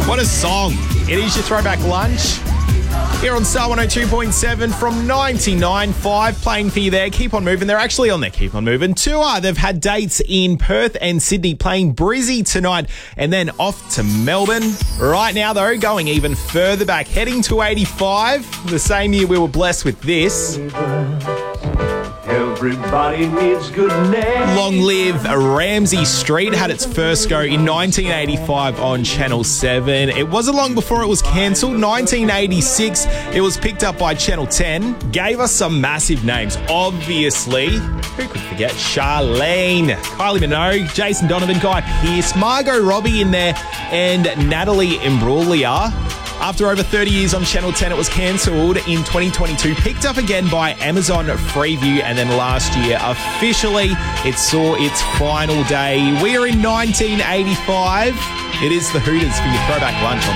What a song. It is your throwback lunch. Here on Star 102.7 from 99.5, playing for you there. Keep on moving. They're actually on their Keep on Moving tour. They've had dates in Perth and Sydney, playing Brizzy tonight and then off to Melbourne. Right now, though, going even further back, heading to 85, the same year we were blessed with this. Everybody needs good names. Long Live Ramsey Street had its first go in 1985 on Channel 7. It wasn't long before it was cancelled. 1986, it was picked up by Channel 10. Gave us some massive names, obviously. Who could forget Charlene, Kylie Minogue, Jason Donovan, Guy Pearce, Margot Robbie in there, and Natalie Imbruglia. After over 30 years on Channel 10, it was cancelled in 2022, picked up again by Amazon Freeview, and then last year, officially, it saw its final day. We are in 1985. It is the Hooters for your throwback lunch on